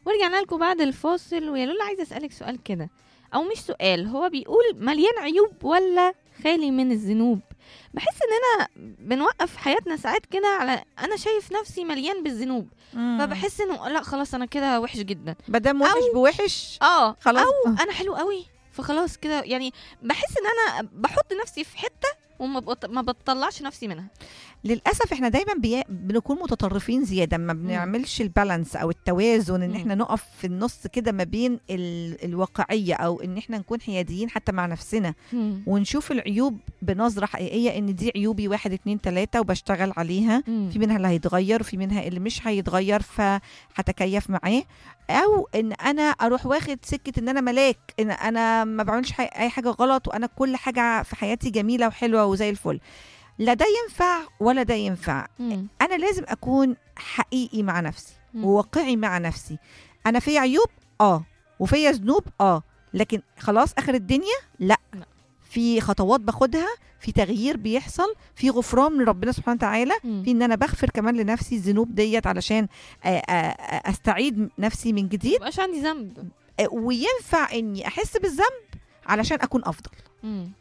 ورجعنا لكم بعد الفاصل. ويا لولا عايزة أسألك سؤال كده، أو مش سؤال، هو بيقول مليان عيوب ولا خالي من الذنوب؟ بحس إننا بنوقف حياتنا ساعات كده على أنا شايف نفسي مليان بالذنوب، فبحس إنه لا خلاص أنا كده وحش جدا، مادام وحش بوحش خلاص أو أنا حلو قوي فخلاص كده. يعني بحس إن أنا بحط نفسي في حتة وما بطلعش نفسي منها. للاسف احنا دايما بنكون متطرفين زياده، ما بنعملش البالانس او التوازن، ان احنا نقف في النص كده ما بين الواقعيه، او ان احنا نكون حياديين حتى مع نفسنا ونشوف العيوب بنظره حقيقيه، ان دي عيوبي 1 2 3 وبشتغل عليها. في منها اللي هيتغير وفي منها اللي مش هيتغير فهتكيف معاه، او ان انا اروح واخد سكه ان انا ملاك، ان انا ما بعملش اي حاجه غلط وانا كل حاجه في حياتي جميله وحلوه وزي الفل. لا ده ينفع ولا ده ينفع. انا لازم اكون حقيقي مع نفسي وواقعي مع نفسي. انا في عيوب وفي ذنوب لكن خلاص اخر الدنيا لا. في خطوات باخدها، في تغيير بيحصل، في غفران من ربنا سبحانه وتعالى، في ان انا بغفر كمان لنفسي الذنوب ديت علشان استعيد نفسي من جديد، مبقاش عندي ذنب. وينفع اني احس بالذنب علشان اكون افضل.